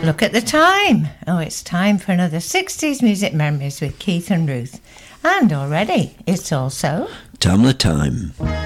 Look at the time. Oh, it's time for another 60s Music Memories with Keith and Ruth. And already, it's also... Tamla time.